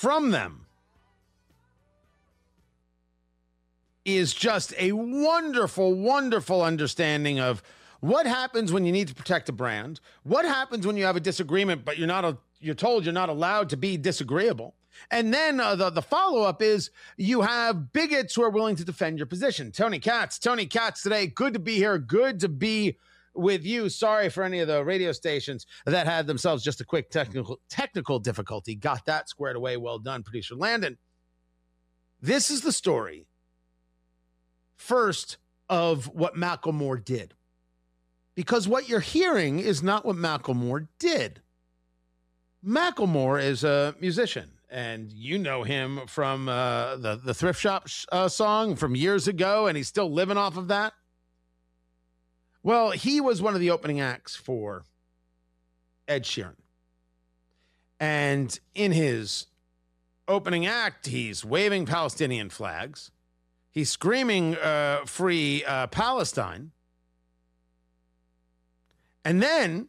from them is just a wonderful, wonderful understanding of what happens when you need to protect a brand, what happens when you have a disagreement, but you're told you're not allowed to be disagreeable. And then the follow-up is you have bigots who are willing to defend your position. Tony Katz today. Good to be here. Good to be with you. Sorry for any of the radio stations that had themselves just a quick technical difficulty. Got that squared away. Well done, producer Landon. This is the story first of what Macklemore did. Because what you're hearing is not what Macklemore did. Macklemore is a musician, and you know him from the Thrift Shop song from years ago, and he's still living off of that. Well, he was one of the opening acts for Ed Sheeran. And in his opening act, he's waving Palestinian flags. He's screaming free Palestine. And then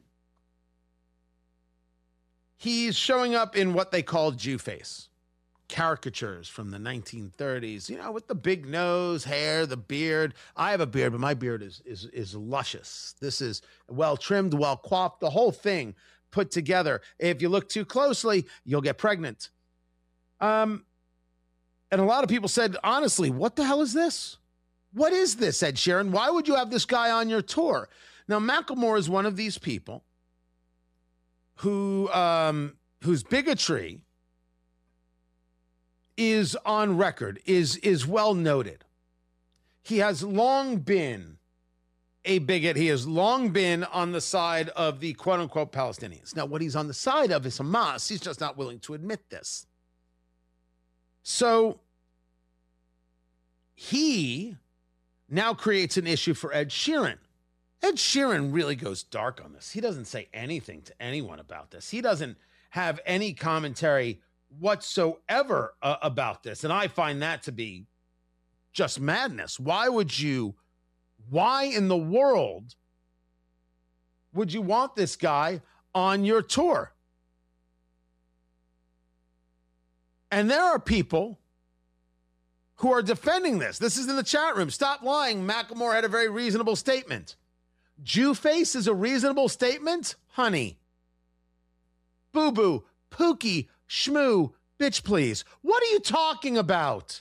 he's showing up in what they call Jew face. Caricatures from the 1930s, with the big nose, hair, the beard. I have a beard, but my beard is luscious. This is well trimmed, well coiffed, the whole thing put together. If you look too closely, you'll get pregnant. And a lot of people said, honestly, what the hell is this? What is this, Ed Sheeran? Why would you have this guy on your tour? Now, Macklemore is one of these people whose bigotry is on record, is well noted. He has long been a bigot. He has long been on the side of the quote-unquote Palestinians. Now, what he's on the side of is Hamas. He's just not willing to admit this. So he now creates an issue for Ed Sheeran. Ed Sheeran really goes dark on this. He doesn't say anything to anyone about this. He doesn't have any commentary whatsoever about this. And I find that to be just madness. Why in the world would you want this guy on your tour? And there are people who are defending this. This is in the chat room. Stop lying. Macklemore had a very reasonable statement. Jew face is a reasonable statement? Honey. Boo-boo, Pookie, Shmoo, bitch please. What are you talking about?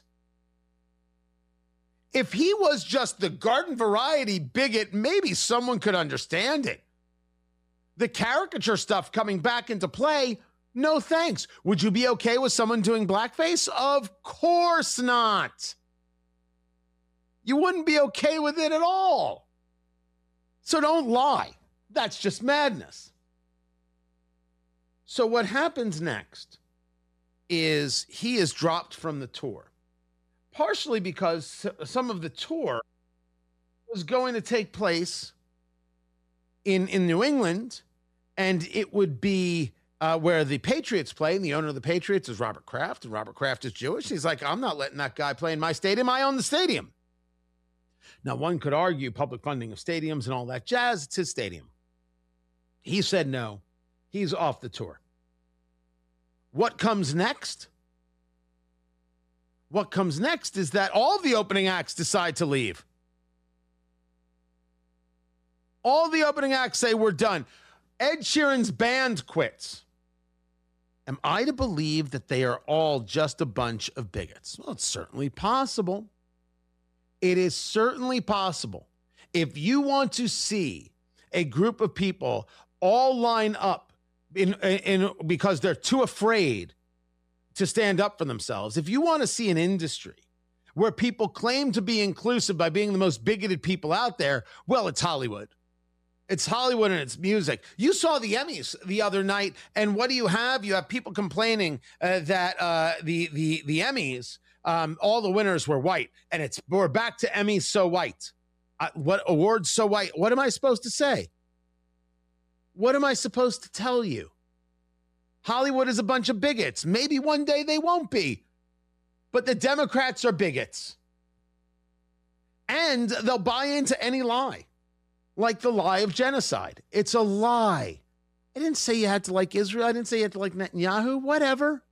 If he was just the garden variety bigot, maybe someone could understand it. The caricature stuff coming back into play, no thanks. Would you be okay with someone doing blackface? Of course not. You wouldn't be okay with it at all. So don't lie. That's just madness. So what happens next is he is dropped from the tour, partially because some of the tour was going to take place in New England, and it would be where the Patriots play, and the owner of the Patriots is Robert Kraft, and Robert Kraft is Jewish. He's like, I'm not letting that guy play in my stadium. I own the stadium. Now, one could argue public funding of stadiums and all that jazz. It's his stadium. He said no. He's off the tour. What comes next? What comes next is that all the opening acts decide to leave. All the opening acts say we're done. Ed Sheeran's band quits. Am I to believe that they are all just a bunch of bigots? Well, it's certainly possible. It is certainly possible. If you want to see a group of people all line up because they're too afraid to stand up for themselves, if you want to see an industry where people claim to be inclusive by being the most bigoted people out there, well, it's Hollywood. It's Hollywood and it's music. You saw the Emmys the other night, and what do you have? You have people complaining that the Emmys, all the winners were white, and we're back to Emmys so white. What awards so white? What am I supposed to say? What am I supposed to tell you? Hollywood is a bunch of bigots. Maybe one day they won't be, but the Democrats are bigots, and they'll buy into any lie. Like the lie of genocide. It's a lie. I didn't say you had to like Israel. I didn't say you had to like Netanyahu. Whatever.